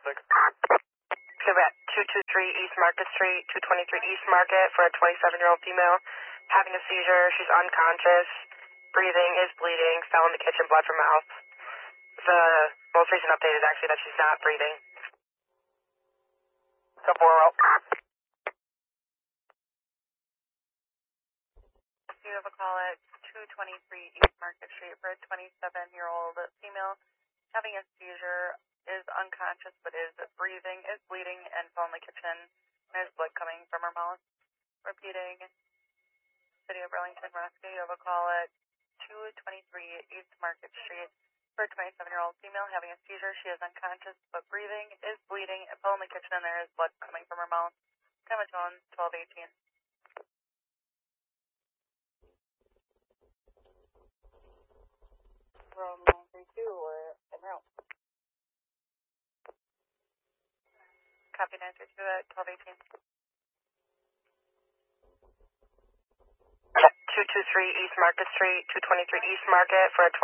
So we're at 223 East Market Street, 223 East Market for a 27-year-old female having a seizure. She's unconscious, breathing, is bleeding, fell in the kitchen, blood from mouth. The most recent update is actually that she's not breathing. So 4 You have a call at 223 East Market Street for a 27-year-old female having a seizure, is unconscious but is breathing, is bleeding, and fell in the kitchen. There's blood coming from her mouth. Repeating, City of Burlington Rescue. You have a call at 223 East Market Street for a 27-year-old female having a seizure. She is unconscious but breathing, is bleeding, and fell in the kitchen, and there is blood coming from her mouth. Time of tone 12:18. From 932 or en route. Copy 932 at 12:18. 223 East Market Street, 223 East Market for a